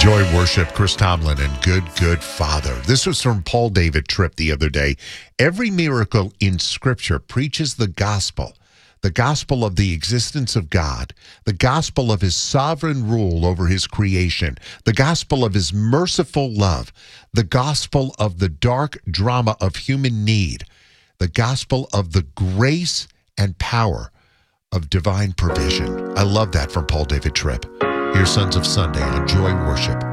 Joy Worship, Chris Tomlin, and Good Father. This was from Paul David Tripp the other day. Every miracle in Scripture preaches the gospel of the existence of God, the gospel of his sovereign rule over his creation, the gospel of his merciful love, the gospel of the dark drama of human need, the gospel of the grace and power of divine provision. I love that from Paul David Tripp. Here's Sons of Sunday on Joy Worship.